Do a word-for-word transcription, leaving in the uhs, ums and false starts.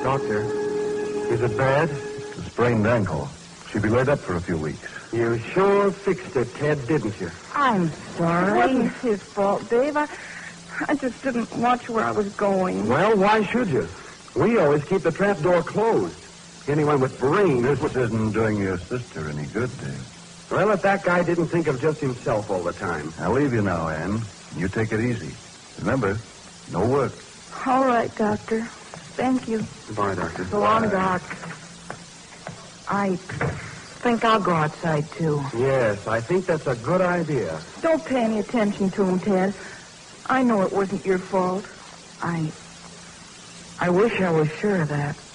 Doctor, is it bad? It's a sprained ankle. She'll be laid up for a few weeks. You sure fixed it, Ted, didn't you? I'm sorry. It wasn't his fault, Dave. I, I just didn't watch where I was going. Well, why should you? We always keep the trap door closed. Anyone with brains... This isn't doing your sister any good, Dave. Well, if that guy didn't think of just himself all the time. I'll leave you now, Anne. You take it easy. Remember, no work. All right, Doctor. Thank you. Goodbye, Doctor. So long, Doc. I think I'll go outside, too. Yes, I think that's a good idea. Don't pay any attention to him, Ted. I know it wasn't your fault. I... I wish I was sure of that.